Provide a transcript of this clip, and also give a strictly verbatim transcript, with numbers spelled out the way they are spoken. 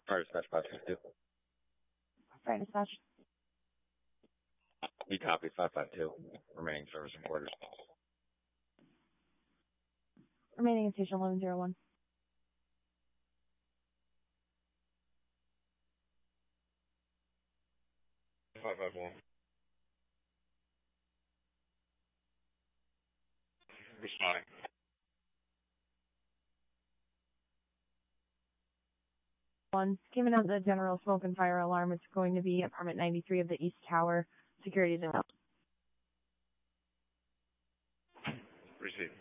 Fire dispatch five five two. Fire dispatch. You copy five five two. Remaining service and quarters. Remaining in station eleven zero one. five five one. Responding. One. Given out the general smoke and fire alarm, it's going to be apartment ninety-three of the East Tower. Security is in. Receive.